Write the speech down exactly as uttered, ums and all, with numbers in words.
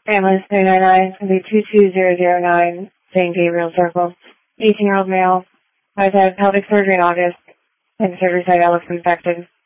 Ambulance three nine nine, be two two zero zero nine, Saint Gabriel Circle. eighteen-year-old male. I was had pelvic surgery in August, and the surgery site I was infected.